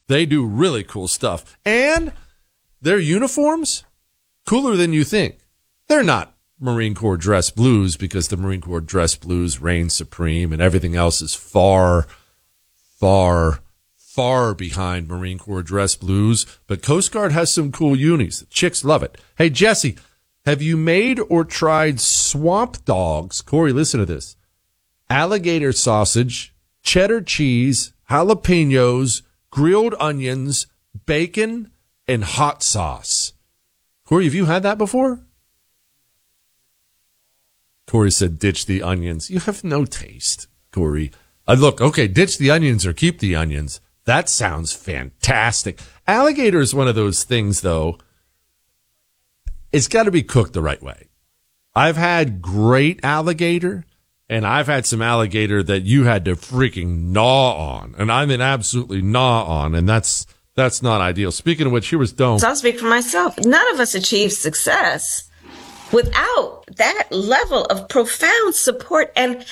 They do really cool stuff. And their uniforms, cooler than you think. They're not Marine Corps dress blues because the Marine Corps dress blues reign supreme and everything else is far, far, far behind Marine Corps dress blues. But Coast Guard has some cool unis. The chicks love it. Hey, Jesse, have you made or tried swamp dogs? Corey, listen to this. Alligator sausage, cheddar cheese, jalapenos, grilled onions, bacon, and hot sauce. Corey, have you had that before? Corey said, ditch the onions. You have no taste, Corey. Look, okay, ditch the onions or keep the onions. That sounds fantastic. Alligator is one of those things, though. It's got to be cooked the right way. I've had great alligator, and I've had some alligator that you had to freaking gnaw on. And I mean absolutely gnaw on, and that's not ideal. Speaking of which, here was Dome. So I'll speak for myself. None of us achieve success without that level of profound support and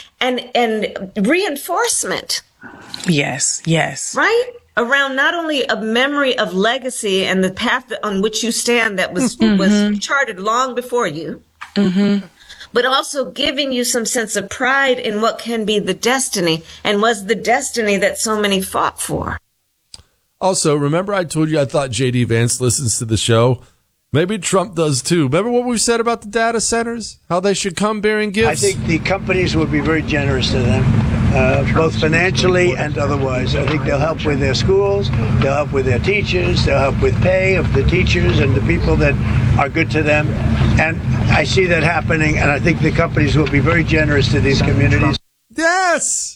reinforcement. Yes. Right? Around not only a memory of legacy and the path on which you stand that was charted long before you, but also giving you some sense of pride in what can be the destiny and was the destiny that so many fought for. Also, remember I told you I thought J.D. Vance listens to the show? Maybe Trump does too. Remember what we said about the data centers? How they should come bearing gifts? I think the companies would be very generous to them, both financially and otherwise. I think they'll help with their schools, they'll help with their teachers, they'll help with pay of the teachers and the people that are good to them. And I see that happening, and I think the companies will be very generous to these communities. Yes.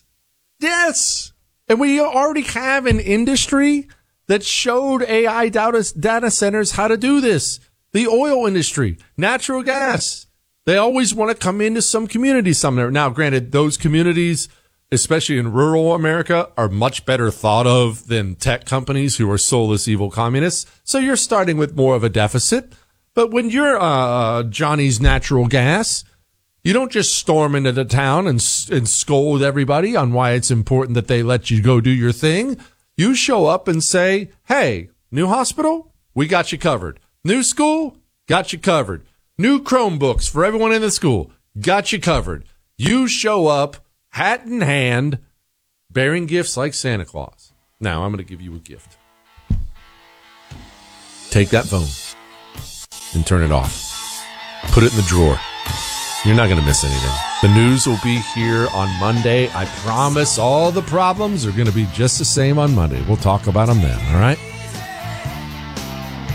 And we already have an industry that showed AI data centers how to do this. The oil industry, natural gas. They always want to come into some communities somewhere. Now, granted, those communities, especially in rural America, are much better thought of than tech companies who are soulless evil communists. So you're starting with more of a deficit. But when you're Johnny's Natural Gas, you don't just storm into the town and scold everybody on why it's important that they let you go do your thing. You show up and say, hey, new hospital? We got you covered. New school? Got you covered. New Chromebooks for everyone in the school? Got you covered. You show up, hat in hand, bearing gifts like Santa Claus. Now, I'm going to give you a gift. Take that phone and turn it off. Put it in the drawer. You're not going to miss anything. The news will be here on Monday. I promise all the problems are going to be just the same on Monday. We'll talk about them then, all right?